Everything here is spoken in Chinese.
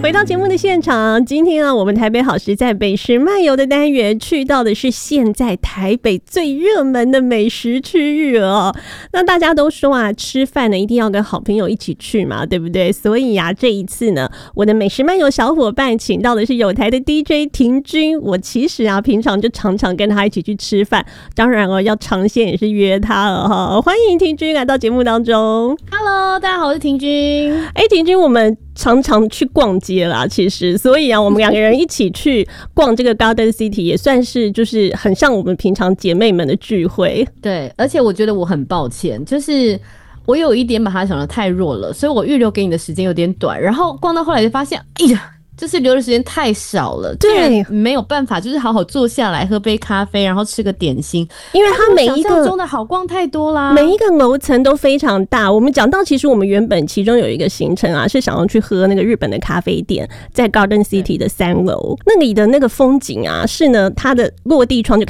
回到节目的现场，今天啊，我们台北好食在美食漫游的单元，去到的是现在台北最热门的美食区域哦。那大家都说啊，吃饭呢一定要跟好朋友一起去嘛，对不对？所以啊，这一次呢，我的美食漫游小伙伴请到的是有台的 DJ 婷君。我其实啊，平常就常常跟他一起去吃饭，当然哦，要尝鲜也是约他了哈。欢迎婷君来到节目当中。 Hello， 大家好，我是婷君。 婷君，我们常常去逛街啦，其实，所以啊，我们两个人一起去逛这个 Garden City 也算是就是很像我们平常姐妹们的聚会。 对，而且我觉得我很抱歉，就是我有一点把它想得太弱了，所以我预留给你的时间有点短，然后逛到后来就发现，哎呀，就是留的时间太少了， 对， 没有办法，就是好好坐下来喝杯咖啡，然后吃个点心， 因为它每一个想象中的好逛太多啦， 每一个楼层都非常大。我们讲到，其实我们原本其中有一个行程啊，是想要去喝那个日本的咖啡店，在 Garden City 的3楼，那里的那个风景啊，是呢，它的落地窗就